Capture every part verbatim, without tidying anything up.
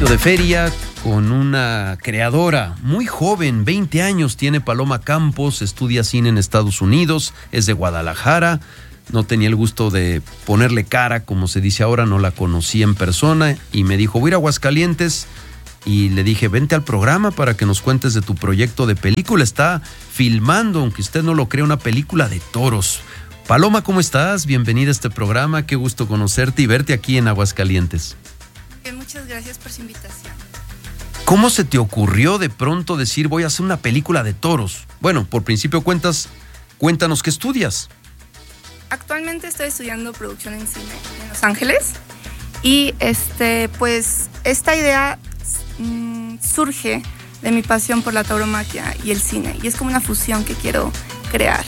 De feria con una creadora muy joven, veinte años tiene Paloma Campos, estudia cine en Estados Unidos, es de Guadalajara. No tenía el gusto de ponerle cara, como se dice ahora, no la conocí en persona y me dijo, voy a ir a Aguascalientes, y le dije, vente al programa para que nos cuentes de tu proyecto de película. Está filmando, aunque usted no lo crea, una película de toros. Paloma, ¿cómo estás? Bienvenida a este programa, qué gusto conocerte y verte aquí en Aguascalientes. Muchas gracias por su invitación. ¿Cómo se te ocurrió de pronto decir voy a hacer una película de toros? Bueno, por principio cuentas, cuéntanos qué estudias. Actualmente estoy estudiando producción en cine en Los Ángeles y este, pues esta idea mmm, surge de mi pasión por la tauromaquia y el cine y es como una fusión que quiero crear.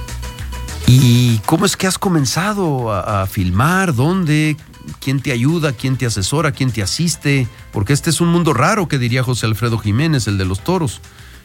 ¿Y cómo es que has comenzado a, a filmar? ¿Dónde? ¿Quién te ayuda? ¿Quién te asesora? ¿Quién te asiste? Porque este es un mundo raro, que diría José Alfredo Jiménez, el de los toros.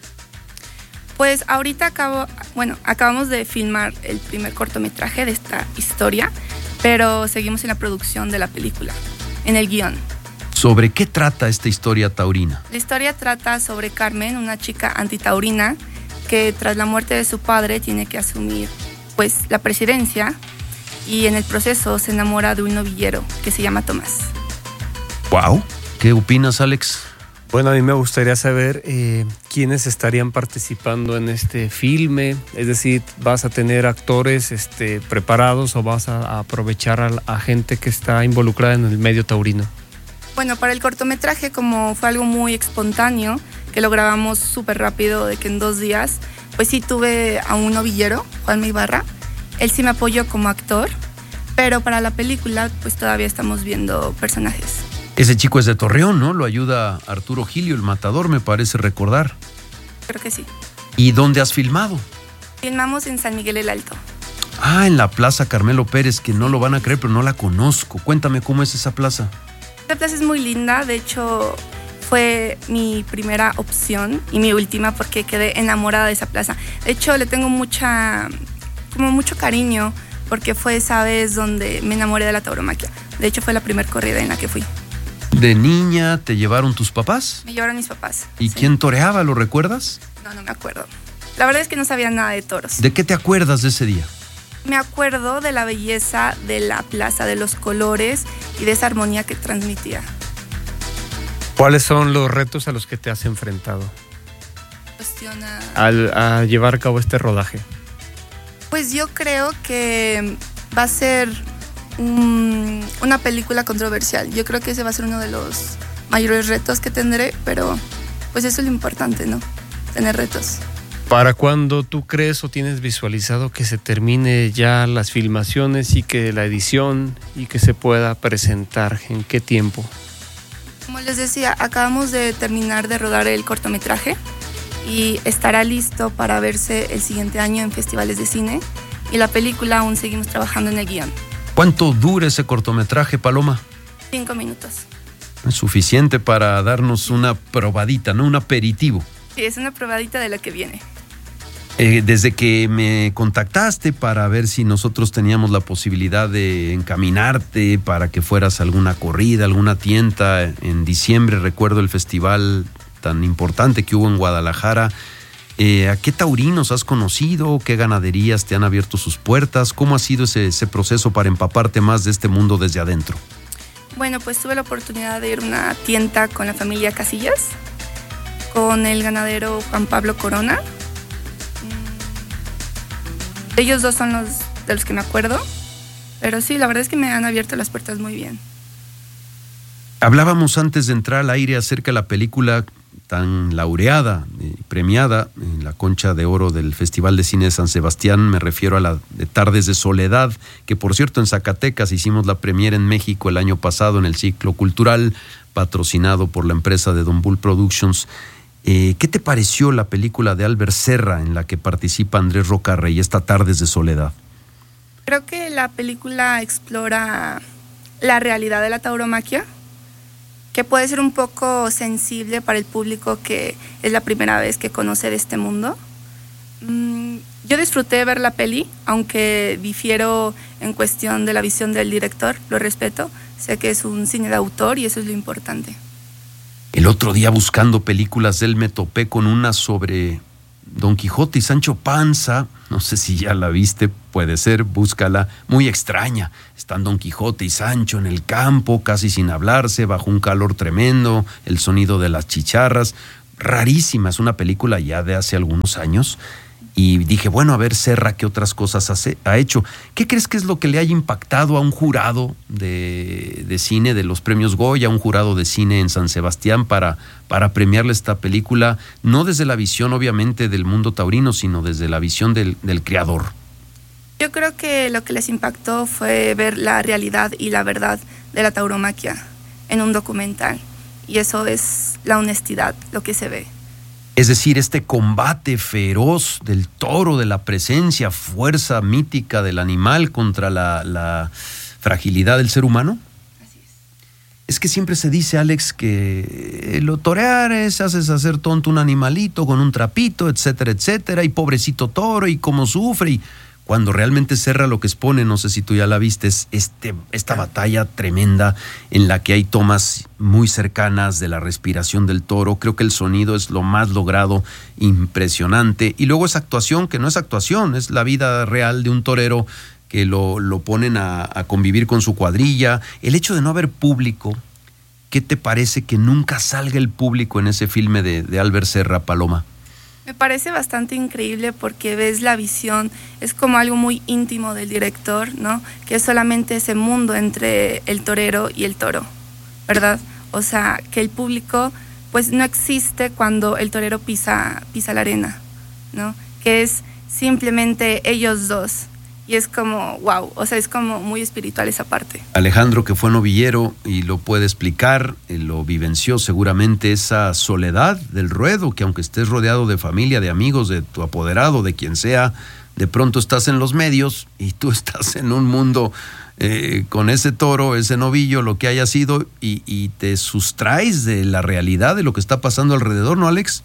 Pues ahorita acabo, bueno, acabamos de filmar el primer cortometraje de esta historia, pero seguimos en la producción de la película, en el guión. ¿Sobre qué trata esta historia taurina? La historia trata sobre Carmen, una chica antitaurina que tras la muerte de su padre tiene que asumir pues la presidencia. Y en el proceso se enamora de un novillero que se llama Tomás. Wow. ¿Qué opinas, Alex? Bueno, a mí me gustaría saber eh, quiénes estarían participando en este filme. Es decir, ¿vas a tener actores este, preparados o vas a, a aprovechar a, a gente que está involucrada en el medio taurino? Bueno, para el cortometraje, como fue algo muy espontáneo, que lo grabamos súper rápido, de que en dos días, pues sí tuve a un novillero, Juan Ibarra. Él sí me apoyó como actor, pero para la película pues todavía estamos viendo personajes. Ese chico es de Torreón, ¿no? Lo ayuda Arturo Gilio, el matador, me parece recordar. Creo que sí. ¿Y dónde has filmado? Filmamos en San Miguel el Alto. Ah, en la Plaza Carmelo Pérez, que no lo van a creer, pero no la conozco. Cuéntame cómo es esa plaza. Esta plaza es muy linda, de hecho fue mi primera opción y mi última porque quedé enamorada de esa plaza. De hecho le tengo mucha... como mucho cariño, porque fue esa vez donde me enamoré de la tauromaquia. De hecho, fue la primera corrida en la que fui. ¿De niña te llevaron tus papás? Me llevaron mis papás. ¿Y sí. quién toreaba, lo recuerdas? No, no me acuerdo. La verdad es que no sabía nada de toros. ¿De qué te acuerdas de ese día? Me acuerdo de la belleza de la plaza, de los colores y de esa armonía que transmitía. ¿Cuáles son los retos a los que te has enfrentado Cuestiona... al a llevar a cabo este rodaje? Pues yo creo que va a ser un, una película controversial. Yo creo que ese va a ser uno de los mayores retos que tendré, pero pues eso es lo importante, ¿no? Tener retos. ¿Para cuándo tú crees o tienes visualizado que se termine ya las filmaciones y que la edición y que se pueda presentar? ¿En qué tiempo? Como les decía, acabamos de terminar de rodar el cortometraje y estará listo para verse el siguiente año en festivales de cine y la película aún seguimos trabajando en el guión. ¿Cuánto dura ese cortometraje, Paloma? Cinco minutos. Es suficiente para darnos una probadita, ¿no? Un aperitivo. Sí, es una probadita de lo que viene. Eh, desde que me contactaste para ver si nosotros teníamos la posibilidad de encaminarte para que fueras a alguna corrida, alguna tienta, en diciembre recuerdo el festival tan importante que hubo en Guadalajara. Eh, ¿A qué taurinos has conocido? ¿Qué ganaderías te han abierto sus puertas? ¿Cómo ha sido ese, ese proceso para empaparte más de este mundo desde adentro? Bueno, pues tuve la oportunidad de ir a una tienda con la familia Casillas, con el ganadero Juan Pablo Corona. Ellos dos son los de los que me acuerdo, pero sí, la verdad es que me han abierto las puertas muy bien. Hablábamos antes de entrar al aire acerca de la película tan laureada y premiada en la Concha de Oro del Festival de Cine de San Sebastián. Me refiero a la de Tardes de Soledad, que por cierto en Zacatecas hicimos la premiere en México el año pasado en el ciclo cultural, patrocinado por la empresa de Don Bull Productions. Eh, ¿Qué te pareció la película de Albert Serra en la que participa Andrés Rocarrey, esta Tardes de Soledad? Creo que la película explora la realidad de la tauromaquia, que puede ser un poco sensible para el público que es la primera vez que conoce de este mundo. Mm, yo disfruté ver la peli, aunque difiero en cuestión de la visión del director, lo respeto, sé que es un cine de autor y eso es lo importante. El otro día buscando películas de él me topé con una sobre Don Quijote y Sancho Panza. No sé si ya la viste, puede ser, búscala. Muy extraña. Están Don Quijote y Sancho en el campo, casi sin hablarse, bajo un calor tremendo, el sonido de las chicharras. Rarísima, es una película ya de hace algunos años. Y dije, bueno, a ver, Serra, ¿qué otras cosas hace, ha hecho? ¿Qué crees que es lo que le haya impactado a un jurado de, de cine de los premios Goya, un jurado de cine en San Sebastián para, para premiarle esta película, no desde la visión obviamente del mundo taurino, sino desde la visión del, del creador? Yo creo que lo que les impactó fue ver la realidad y la verdad de la tauromaquia en un documental. Y eso es la honestidad, lo que se ve. Es decir, este combate feroz del toro, de la presencia, fuerza mítica del animal contra la, la fragilidad del ser humano. Así es. Es que siempre se dice, Alex, que lo torear es haces hacer tonto un animalito con un trapito, etcétera, etcétera, y pobrecito toro, y cómo sufre, y cuando realmente Serra lo que expone, no sé si tú ya la viste, es este, esta batalla tremenda en la que hay tomas muy cercanas de la respiración del toro. Creo que el sonido es lo más logrado, impresionante. Y luego esa actuación, que no es actuación, es la vida real de un torero que lo, lo ponen a, a convivir con su cuadrilla. El hecho de no haber público, ¿qué te parece que nunca salga el público en ese filme de, de Albert Serra, Paloma? Me parece bastante increíble porque ves la visión, es como algo muy íntimo del director, ¿no? Que es solamente ese mundo entre el torero y el toro, ¿verdad? O sea, que el público pues no existe cuando el torero pisa, pisa la arena, ¿no? Que es simplemente ellos dos. Y es como, wow, o sea, es como muy espiritual esa parte. Alejandro, que fue novillero y lo puede explicar, lo vivenció seguramente, esa soledad del ruedo, que aunque estés rodeado de familia, de amigos, de tu apoderado, de quien sea, de pronto estás en los medios y tú estás en un mundo eh, con ese toro, ese novillo, lo que haya sido, y, y te sustraes de la realidad de lo que está pasando alrededor, ¿no, Alex?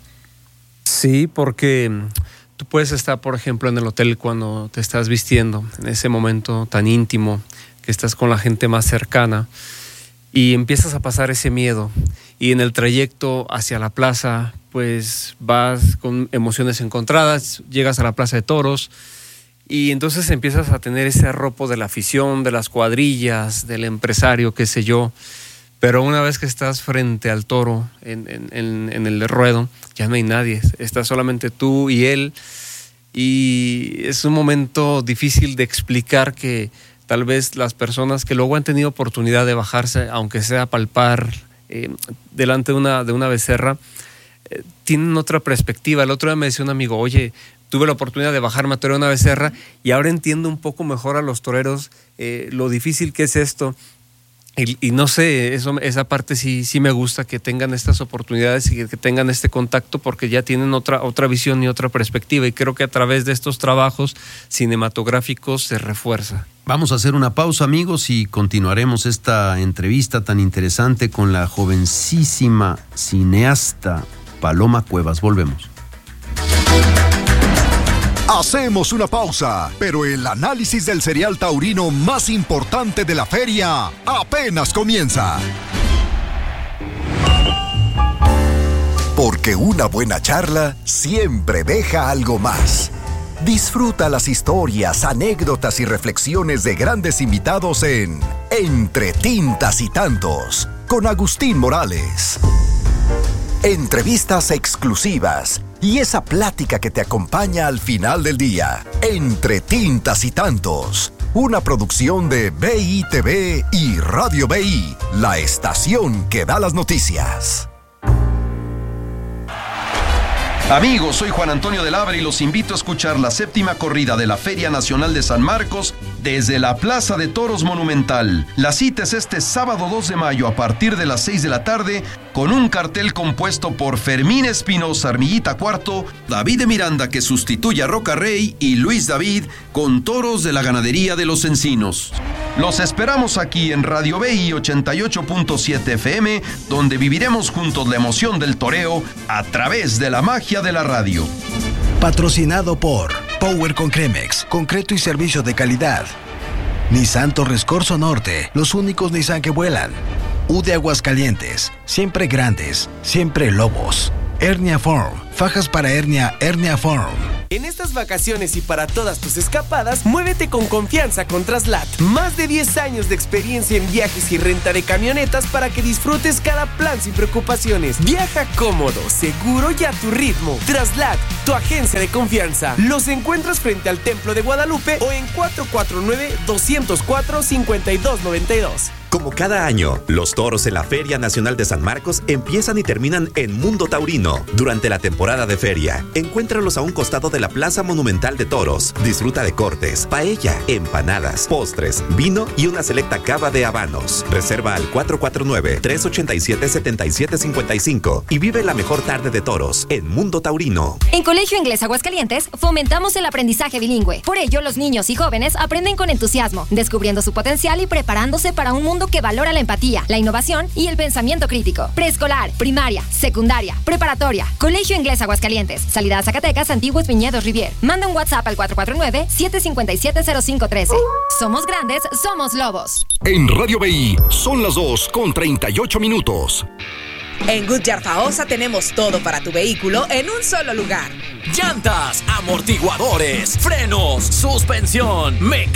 Sí, porque tú puedes estar, por ejemplo, en el hotel cuando te estás vistiendo, en ese momento tan íntimo, que estás con la gente más cercana, y empiezas a pasar ese miedo. Y en el trayecto hacia la plaza, pues vas con emociones encontradas, llegas a la plaza de toros, y entonces empiezas a tener ese arropo de la afición, de las cuadrillas, del empresario, qué sé yo. Pero una vez que estás frente al toro en, en, en, en el ruedo, ya no hay nadie, estás solamente tú y él, y es un momento difícil de explicar, que tal vez las personas que luego han tenido oportunidad de bajarse, aunque sea a palpar eh, delante de una, de una becerra, eh, tienen otra perspectiva. El otro día me decía un amigo, oye, tuve la oportunidad de bajarme a torear una becerra y ahora entiendo un poco mejor a los toreros, eh, lo difícil que es esto. Y, y no sé, eso, esa parte sí, sí me gusta, que tengan estas oportunidades y que, que tengan este contacto, porque ya tienen otra, otra visión y otra perspectiva, y creo que a través de estos trabajos cinematográficos se refuerza. Vamos a hacer una pausa, amigos, y continuaremos esta entrevista tan interesante con la jovencísima cineasta Paloma Cuevas. Volvemos. Hacemos una pausa, pero el análisis del cereal taurino más importante de la feria apenas comienza. Porque una buena charla siempre deja algo más. Disfruta las historias, anécdotas y reflexiones de grandes invitados en Entre Tintas y Tantos, con Agustín Morales. Entrevistas exclusivas y esa plática que te acompaña al final del día. Entre Tintas y Tantos, una producción de B I T V y Radio B I, la estación que da las noticias. Amigos, soy Juan Antonio de Labra y los invito a escuchar la séptima corrida de la Feria Nacional de San Marcos desde la Plaza de Toros Monumental. La cita es este sábado dos de mayo a partir de las seis de la tarde, con un cartel compuesto por Fermín Espinosa, Armillita Cuarto, David de Miranda, que sustituye a Roca Rey, y Luis David, con toros de la ganadería de Los Encinos. Los esperamos aquí en Radio B I ochenta y ocho punto siete F M, donde viviremos juntos la emoción del toreo a través de la magia de la radio. Patrocinado por Power con Cremex, concreto y servicio de calidad. Nissan Torres Corso Norte, los únicos Nissan que vuelan. U de Aguascalientes, siempre grandes, siempre lobos. Hernia Form, fajas para hernia, Hernia Form. En estas vacaciones y para todas tus escapadas, muévete con confianza con Traslat. Más de diez años de experiencia en viajes y renta de camionetas para que disfrutes cada plan sin preocupaciones. Viaja cómodo, seguro y a tu ritmo. Traslat, tu agencia de confianza. Los encuentras frente al Templo de Guadalupe o en cuatro cuatro nueve, dos cero cuatro, cinco dos nueve dos. Como cada año, los toros en la Feria Nacional de San Marcos empiezan y terminan en Mundo Taurino. Durante la temporada de feria, encuéntralos a un costado de la Plaza Monumental de Toros. Disfruta de cortes, paella, empanadas, postres, vino y una selecta cava de habanos. Reserva al cuatro cuatro nueve, tres ocho siete, siete siete cinco cinco y vive la mejor tarde de toros en Mundo Taurino. En Colegio Inglés Aguascalientes fomentamos el aprendizaje bilingüe. Por ello, los niños y jóvenes aprenden con entusiasmo, descubriendo su potencial y preparándose para un mundo que valora la empatía, la innovación y el pensamiento crítico. Preescolar, primaria, secundaria, preparatoria. Colegio Inglés Aguascalientes. Salida a Zacatecas, Antiguos Viñedos Rivier. Manda un WhatsApp al cuatro cuatro nueve, siete cinco siete, cero cinco uno tres. Somos grandes, somos lobos. En Radio B I son las dos con treinta y ocho minutos. En Goodyear Faosa tenemos todo para tu vehículo en un solo lugar. Llantas, amortiguadores, frenos, suspensión, mecánica